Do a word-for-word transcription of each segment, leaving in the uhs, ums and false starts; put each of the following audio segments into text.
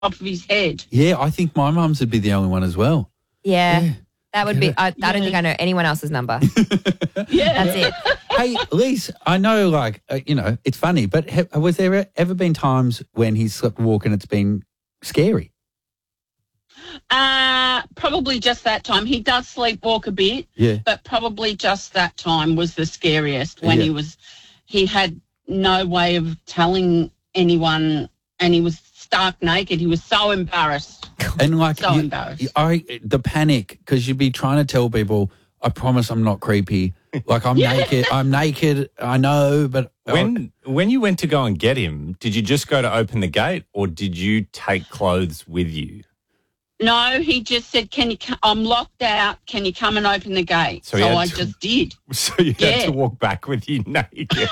top of his head. Yeah, I think my mum's would be the only one as well. Yeah. Yeah. That would be, I, I don't Yeah. think I know anyone else's number. Yeah. That's it. Hey, Lise, I know, like, uh, you know, it's funny, but ha- was there ever been times when he's slept walk and it's been scary? Uh, probably just that time. He does sleepwalk a bit, Yeah. but probably just that time was the scariest when Yeah. he was, he had no way of telling anyone and he was stark naked. He was so embarrassed. And like, So you- embarrassed. I the panic, because you'd be trying to tell people, I promise I'm not creepy. Like, I'm Yeah. naked. I'm naked. I know, but When when you went to go and get him, did you just go to open the gate or did you take clothes with you? No, he just said, "Can you? co- I'm locked out. Can you come and open the gate?" So So, he had I to- just did. So you Yeah. had to walk back with you naked.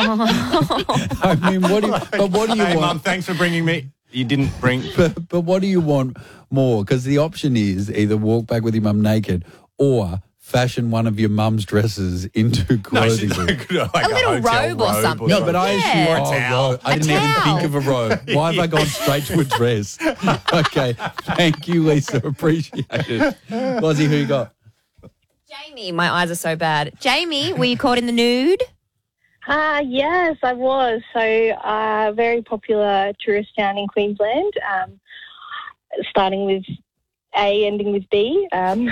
I mean, what do you, but what do you Hey, want? Mum, thanks for bringing me. You didn't bring. But, but what do you want more? Because the option is either walk back with your mum naked or fashion one of your mum's dresses into No, clothing. she's like, like A little hotel robe or something. No, but I Yeah. assume Or a oh, towel. robe. I A didn't even towel. think of a robe. Why have I gone straight to a dress? Okay, thank you, Lisa. Appreciate it. Lozzie, who you got? Jamie, my eyes are so bad. Jamie, were you caught in the nude? Uh, yes, I was. So, uh, very popular tourist town in Queensland, um, starting with A, ending with B. Um,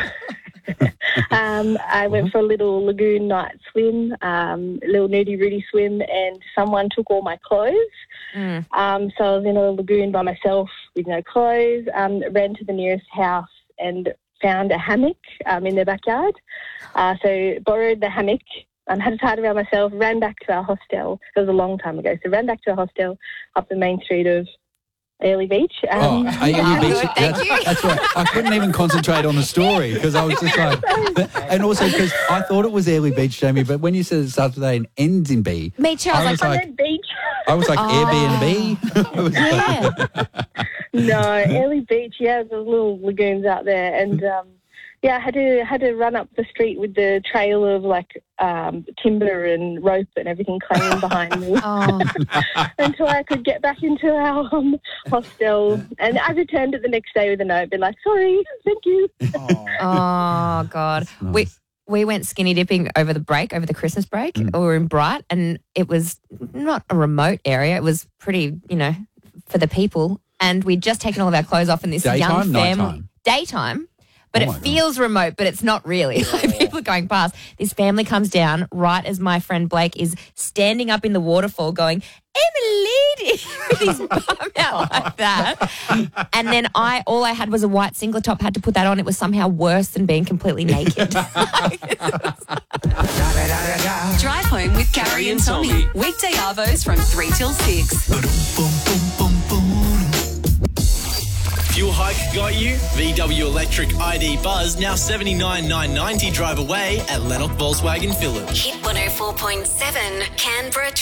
um, I went for a little lagoon night swim, um, a little nudie Rudy swim, and someone took all my clothes. Mm. Um, so I was in a lagoon by myself with no clothes, um, ran to the nearest house and found a hammock um, in their backyard. Uh, so borrowed the hammock, um, had it tied around myself, ran back to our hostel. It was a long time ago. So ran back to our hostel up the main street of Early Beach. Um, Oh, Ailey yeah. Beach. Good, thank That's, you. that's right. I couldn't even concentrate on the story because I was just like, and also because I thought it was Early Beach, Jamie, but when you said it starts with A and ends in B, Me too. I I was was like, like- I meant beach. I was like Oh. Airbnb. I was like, yeah. No, Early Beach, yeah, there's little lagoons out there. And, um, yeah, I had to had to run up the street with the trail of, like, um, timber and rope and everything clanging behind me Oh, until I could get back into our um, hostel. And I returned it the next day with a note, been like, sorry, thank you. oh God. nice. We we went skinny dipping over the break, over the Christmas break. Mm. We were in Bright, and it was not a remote area. It was pretty, you know, for the people. And we'd just taken all of our clothes off, and this young Daytime, family, nighttime? daytime. But Oh it my God. feels remote, but it's not really. Like, people are going past. This family comes down right as my friend Blake is standing up in the waterfall going, Emily, with his bum out like that. And then I, all I had was a white singlet top, had to put that on. It was somehow worse than being completely naked. Drive home with Carrie and Tommy. Weekday arvos from three till six. Fuel hike got you? V W Electric I D Buzz now seventy-nine thousand nine hundred ninety drive away at Lennox Volkswagen Phillip. Hit one oh four point seven Canberra